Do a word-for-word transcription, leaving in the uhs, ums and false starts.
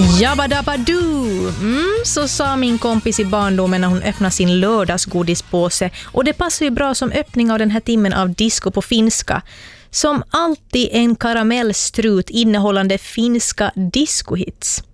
Jabba-dabba-doo! Mm, så sa min kompis i barndomen när hon öppnade sin lördagsgodispåse. Och det passar ju bra som öppning av den här timmen av disco på finska. Som alltid en karamellstrut innehållande finska discohits.